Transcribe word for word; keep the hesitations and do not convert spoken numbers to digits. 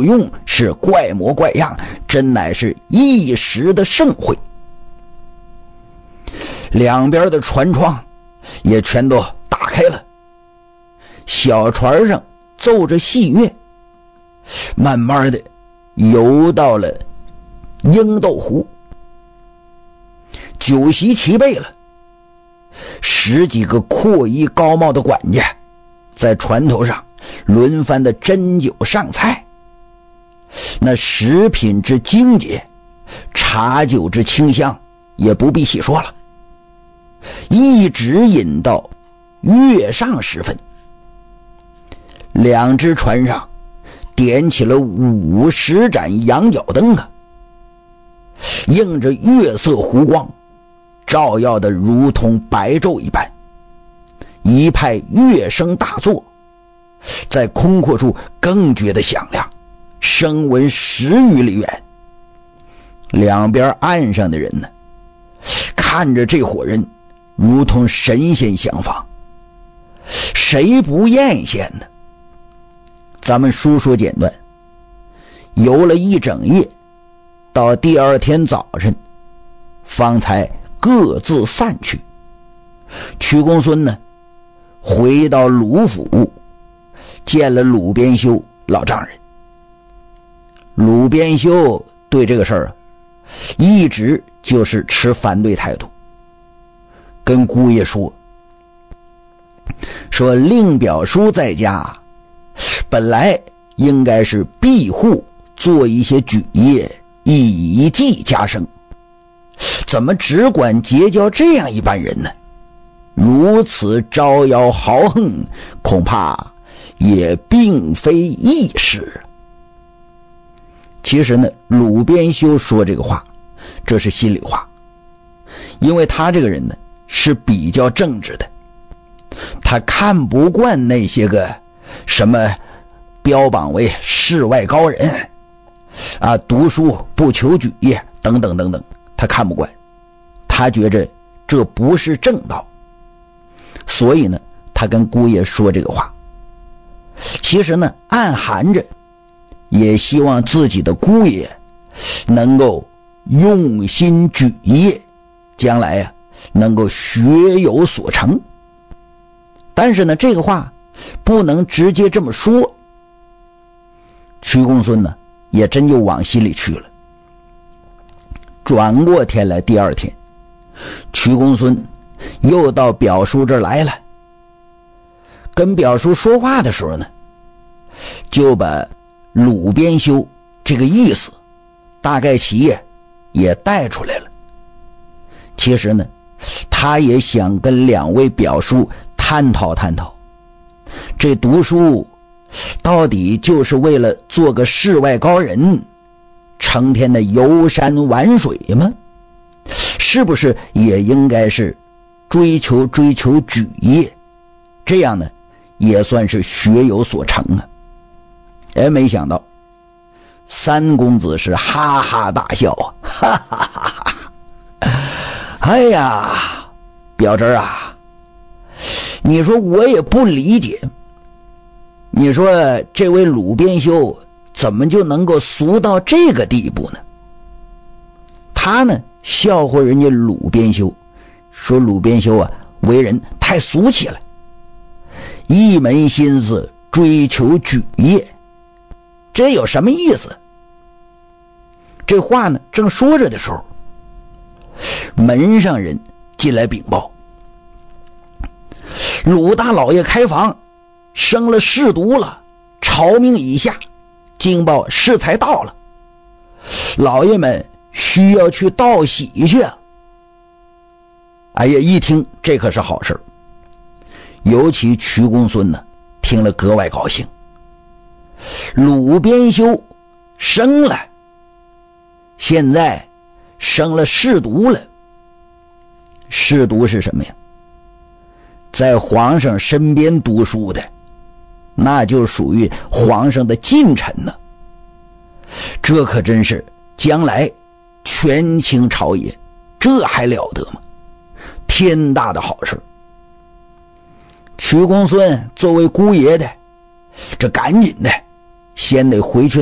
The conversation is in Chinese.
用，是怪模怪样，真乃是一时的盛会。两边的船窗也全都打开了，小船上奏着细乐，慢慢的游到了鹰斗湖。酒席齐备了，十几个阔衣高帽的管家在船头上轮番的斟酒上菜，那食品之精洁，茶酒之清香，也不必细说了。一直饮到月上时分，两只船上点起了五十盏羊角灯啊，映着月色湖光，照耀的如同白昼一般。一派乐声大作，在空阔处更觉得响亮，声闻十余里远。两边岸上的人呢，看着这伙人如同神仙相访，谁不艳羡呢？咱们书说简短，游了一整夜，到第二天早晨方才各自散去。曲公孙呢，回到鲁府，见了鲁编修老丈人。鲁编修对这个事儿啊，一直就是持反对态度，跟姑爷说说令表叔在家本来应该是庇护，做一些举业，以技加生，怎么只管结交这样一般人呢？如此招摇豪横，恐怕也并非易事。其实呢，鲁编修说这个话，这是心里话，因为他这个人呢是比较正直的，他看不惯那些个什么标榜为世外高人啊，读书不求举业等等等等，他看不惯，他觉着这不是正道，所以呢他跟姑爷说这个话。其实呢暗含着也希望自己的姑爷能够用心举业，将来呀、啊、能够学有所成。但是呢这个话不能直接这么说，曲公孙呢也真就往心里去了。转过天来，第二天曲公孙又到表叔这儿来了，跟表叔说话的时候呢，就把鲁编修这个意思大概其也带出来了。其实呢他也想跟两位表叔探讨探讨，这读书到底就是为了做个世外高人，成天的游山玩水吗？是不是也应该是追求追求举业，这样呢也算是学有所成啊？哎，没想到三公子是哈哈大笑啊，哈哈哈哈！哎呀，表侄啊，你说我也不理解，你说这位鲁编修怎么就能够俗到这个地步呢？他呢笑话人家鲁编修，说鲁编修啊为人太俗气了，一门心思追求举业，这有什么意思？这话呢正说着的时候，门上人进来禀报，鲁大老爷开房生了侍毒了，朝命已下，经报适才到了，老爷们需要去道喜去啊。哎呀，一听这可是好事，尤其曲公孙呢听了格外高兴。鲁编修生了，现在生了侍毒了。侍毒是什么呀？在皇上身边读书的，那就属于皇上的近臣呢。这可真是将来权倾朝野，这还了得吗？天大的好事。曲公孙作为姑爷的，这赶紧的先得回去